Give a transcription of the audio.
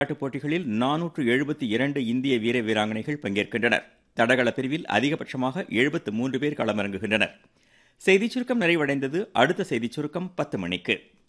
விளையாட்டுப் போட்டிகளில் 472 இந்திய வீர வீராங்கனைகள் பங்கேற்கின்றனர். தடகள பிரிவில் அதிகபட்சமாக 73 பேர் களமிறங்குகின்றனர். செய்திச் சுருக்கம் நிறைவடைந்தது. அடுத்த செய்திச் சுருக்கம் 10 மணிக்கு.